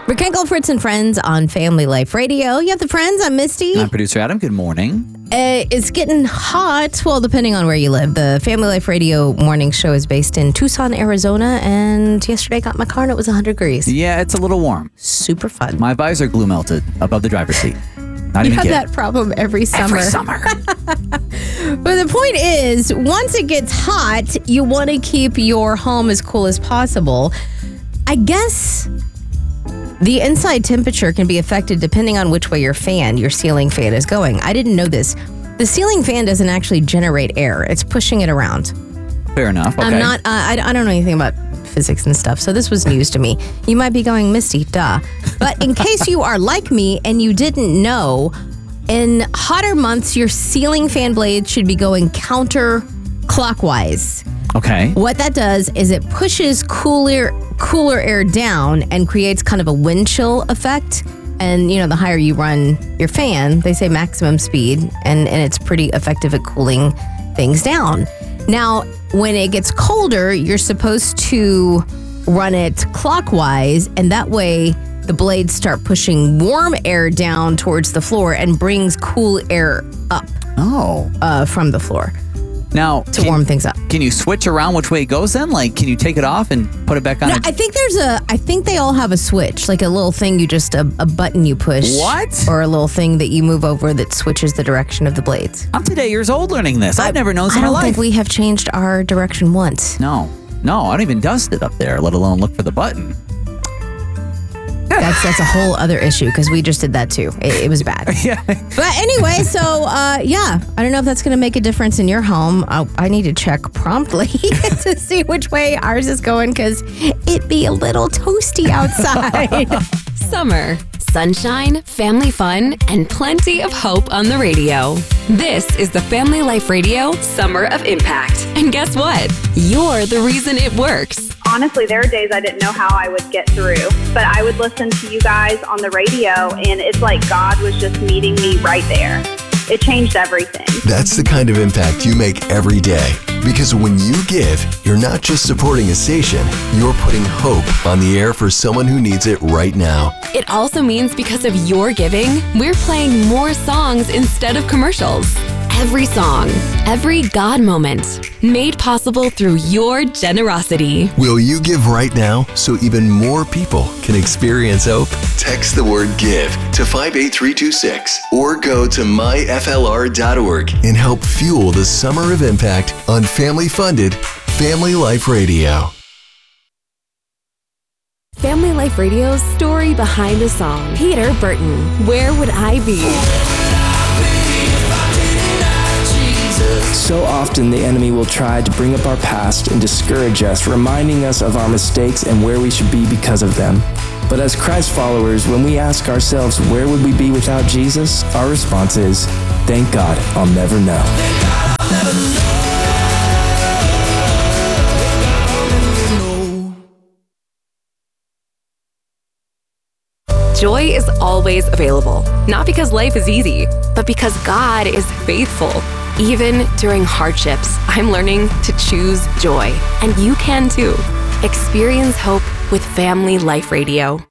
Rick Engel, Fritz and Friends on Family Life Radio. You have the Friends. I'm Misty. I'm producer Adam. Good morning. It's getting hot. Well, depending on where you live. The Family Life Radio morning show is based in Tucson, Arizona. And yesterday I got in my car and it was 100 degrees. Yeah, it's a little warm. Super fun. My visor glue melted above the driver's seat. Not You even have kidding. that problem every summer. Every summer. But the point is, once it gets hot, you want to keep your home as cool as possible. I guess the inside temperature can be affected depending on which way your ceiling fan is going. I didn't know this. The ceiling fan doesn't actually generate air. It's pushing it around. Fair enough. Okay. I'm not, I don't know anything about physics and stuff, so this was news to me. You might be going, Misty, duh. But in case you are like me and you didn't know, in hotter months, your ceiling fan blades should be going counterclockwise. Okay. What that does is it pushes cooler air down and creates kind of a wind chill effect. And, the higher you run your fan, they say maximum speed, and it's pretty effective at cooling things down. Now, when it gets colder, you're supposed to run it clockwise, and that way the blades start pushing warm air down towards the floor and brings cool air up from the floor. Now, to warm things up. Can you switch around which way it goes then? Like, can you take it off and put it back on? No, I think they all have a switch, like a little thing a button you push. What? Or a little thing that you move over that switches the direction of the blades. I'm today years old learning this. I've never known this in my life. I don't think we have changed our direction once. No, I don't even dust it up there, let alone look for the button. That's a whole other issue because we just did that too. It was bad. Yeah. But anyway, so I don't know if that's going to make a difference in your home. I need to check promptly to see which way ours is going because it be a little toasty outside. Summer, sunshine, family fun, and plenty of hope on the radio. This is the Family Life Radio Summer of Impact. And guess what? You're the reason it works. Honestly, there are days I didn't know how I would get through, but I would listen to you guys on the radio, and it's like God was just meeting me right there. It changed everything. That's the kind of impact you make every day. Because when you give, you're not just supporting a station, you're putting hope on the air for someone who needs it right now. It also means because of your giving, we're playing more songs instead of commercials. Every song, every God moment, made possible through your generosity. Will you give right now so even more people can experience hope? Text the word GIVE to 58326 or go to myflr.org and help fuel the Summer of Impact on family-funded Family Life Radio. Family Life Radio's story behind a song. Peter Burton, Where Would I Be? So often the enemy will try to bring up our past and discourage us, reminding us of our mistakes and where we should be because of them. But as Christ followers, when we ask ourselves, where would we be without Jesus? Our response is, thank God, I'll never know. Joy is always available, not because life is easy, but because God is faithful. Even during hardships, I'm learning to choose joy, and you can too. Experience hope with Family Life Radio.